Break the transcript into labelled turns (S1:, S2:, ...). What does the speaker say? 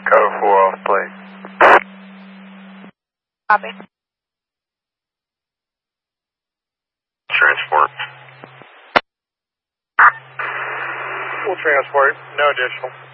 S1: Cover 4 off, please.
S2: Copy.
S1: Transport.
S3: We'll transport. No additional.